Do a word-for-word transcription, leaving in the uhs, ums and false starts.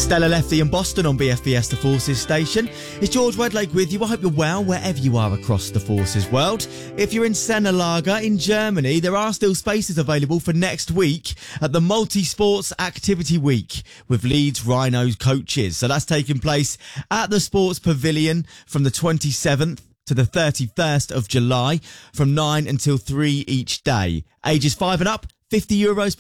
Stella Lefty in Boston on B F B S The Forces station. It's George Wedlake with you. I hope you're well wherever you are across the Forces world. If you're in Sennelager in Germany, there are still spaces available for next week at the Multi-Sports Activity Week with Leeds Rhinos coaches. So that's taking place at the Sports Pavilion from the twenty-seventh to the thirty-first of July from nine until three each day. Ages five and up, fifty euros